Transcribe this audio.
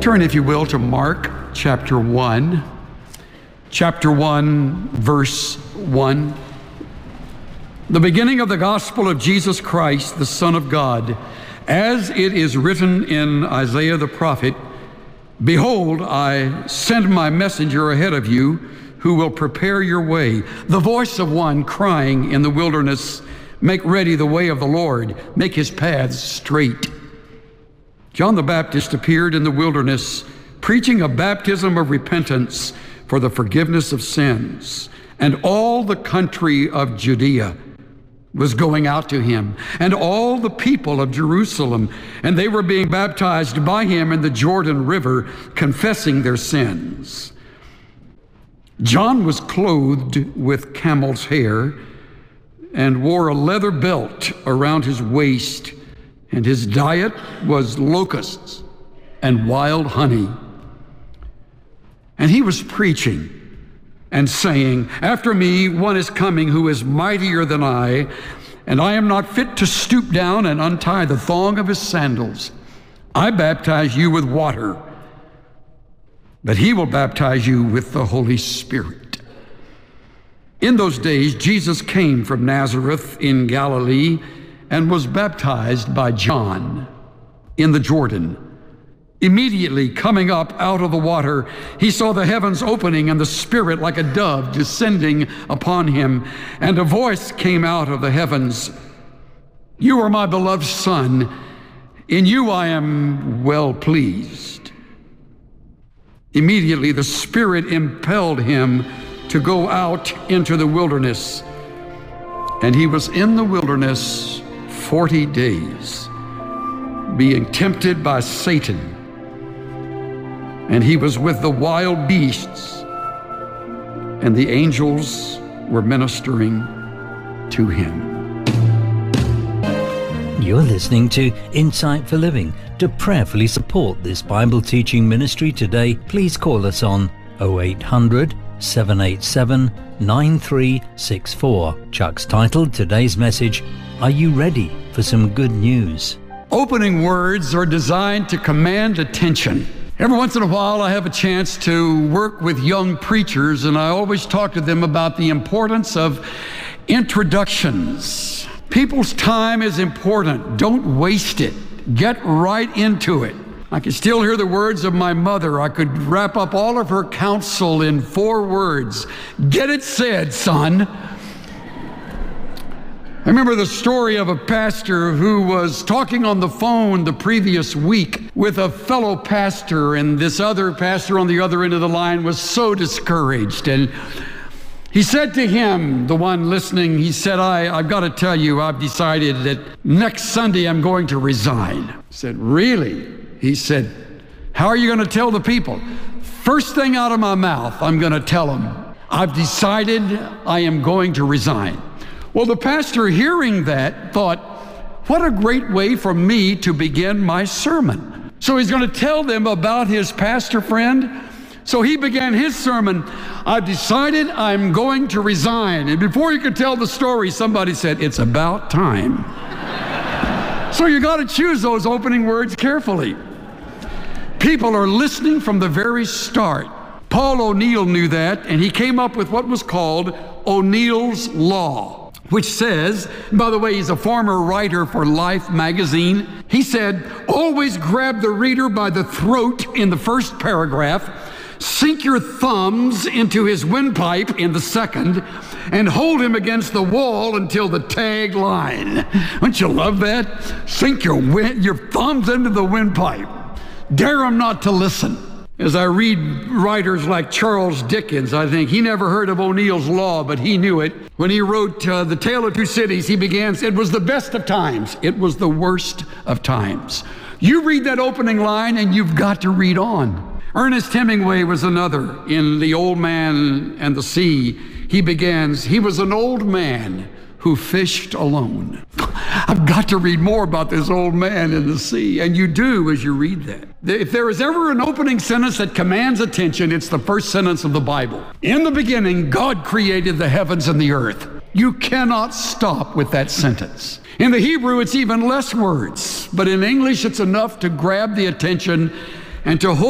Turn, if you will, to Mark chapter 1. Chapter 1, verse 1. The beginning of the gospel of Jesus Christ, the Son of God, as it is written in Isaiah the prophet, "Behold, I send my messenger ahead of you, who will prepare your way. The voice of one crying in the wilderness, make ready the way of the Lord, make his paths straight." John the Baptist appeared in the wilderness, preaching a baptism of repentance for the forgiveness of sins, and all the country of Judea was going out to him, and all the people of Jerusalem, and they were being baptized by him in the Jordan River, confessing their sins. John was clothed with camel's hair and wore a leather belt around his waist, and his diet was locusts and wild honey. And he was preaching and saying, "After me, one is coming who is mightier than I, and I am not fit to stoop down and untie the thong of his sandals. I baptize you with water, but he will baptize you with the Holy Spirit." In those days, Jesus came from Nazareth in Galilee and was baptized by John in the Jordan. Immediately coming up out of the water, he saw the heavens opening and the Spirit like a dove descending upon him. And a voice came out of the heavens, "You are my beloved Son, in you I am well pleased." Immediately the Spirit impelled him to go out into the wilderness. And he was in the wilderness 40 days, being tempted by Satan. And he was with the wild beasts, and the angels were ministering to him. You're listening to Insight for Living. To prayerfully support this Bible teaching ministry today, please call us on 0800 787 9364. Chuck's titled today's message, "Are you ready for some good news?" Opening words are designed to command attention. Every once in a while, I have a chance to work with young preachers, and I always talk to them about the importance of introductions. People's time is important. Don't waste it. Get right into it. I can still hear the words of my mother. I could wrap up all of her counsel in 4 words. Get it said, son. I remember the story of a pastor who was talking on the phone the previous week with a fellow pastor, and this other pastor on the other end of the line was so discouraged. And he said to him, the one listening, he said, I've got to tell you, I've decided that next Sunday I'm going to resign. I said, "Really?" He said, "How are you going to tell the people?" "First thing out of my mouth, I'm going to tell them, I've decided I am going to resign." Well, the pastor hearing that thought, what a great way for me to begin my sermon. So he's going to tell them about his pastor friend. So he began his sermon, "I've decided I'm going to resign." And before he could tell the story, somebody said, "It's about time." So you got to choose those opening words carefully. People are listening from the very start. Paul O'Neill knew that, and he came up with what was called O'Neill's Law, which says, by the way, he's a former writer for Life magazine. He said, always grab the reader by the throat in the first paragraph, sink your thumbs into his windpipe in the second, and hold him against the wall until the tagline. Don't you love that? Sink your thumbs into the windpipe. Dare him not to listen. As I read writers like Charles Dickens, I think he never heard of O'Neill's Law, but he knew it. When he wrote The Tale of Two Cities, he began, "It was the best of times. It was the worst of times." You read that opening line and you've got to read on. Ernest Hemingway was another. In The Old Man and the Sea, he begins, "He was an old man who fished alone." I've got to read more about this old man in the sea, and you do as you read that. If there is ever an opening sentence that commands attention, it's the first sentence of the Bible. In the beginning, God created the heavens and the earth. You cannot stop with that sentence. In the Hebrew, it's even less words, but in English, it's enough to grab the attention and to hold